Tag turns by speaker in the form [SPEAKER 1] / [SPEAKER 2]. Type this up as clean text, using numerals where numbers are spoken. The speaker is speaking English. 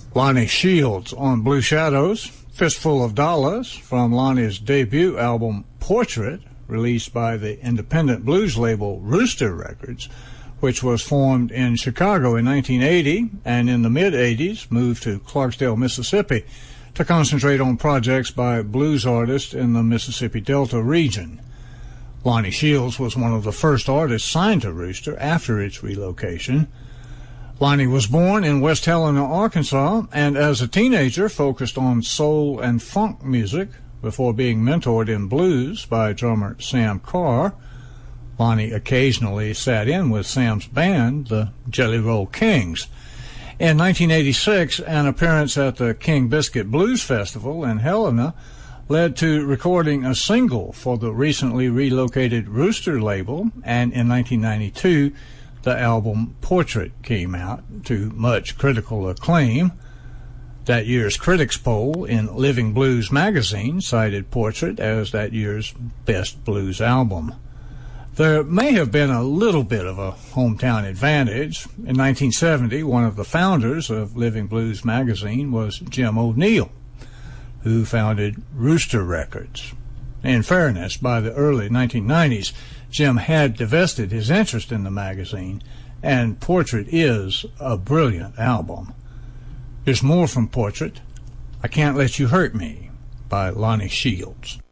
[SPEAKER 1] Lonnie Shields on Blue Shadows, Fistful of Dollars from Lonnie's debut album Portrait, released by the independent blues label Rooster Records, which was formed in Chicago in 1980 and in the mid-'80s moved to Clarksdale, Mississippi to concentrate on projects by blues artists in the Mississippi Delta region. Lonnie Shields was one of the first artists signed to Rooster after its relocation. Lonnie was born in West Helena, Arkansas, and as a teenager focused on soul and funk music before being mentored in blues by drummer Sam Carr. Lonnie occasionally sat in with Sam's band, the Jelly Roll Kings. In 1986, an appearance at the King Biscuit Blues Festival in Helena led to recording a single for the recently relocated Rooster label, and in 1992, the album Portrait came out to much critical acclaim. That year's critics poll in Living Blues magazine cited Portrait as that year's best blues album. There may have been a little bit of a hometown advantage. In 1970, one of the founders of Living Blues magazine was Jim O'Neill, who founded Rooster Records. In fairness, by the early 1990s, Jim had divested his interest in the magazine, and Portrait is a brilliant album. There's more from Portrait. I Can't Let You Hurt Me by Lonnie Shields.